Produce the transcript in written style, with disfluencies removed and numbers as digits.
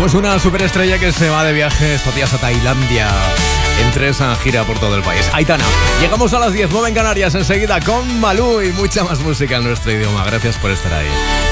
Pues una superestrella que se va de viaje estos días a Tailandia. Entre esa gira por todo el país. Aitana. Llegamos a las 10, 9 en Canarias. Enseguida con Malú y mucha más música en nuestro idioma. Gracias por estar ahí.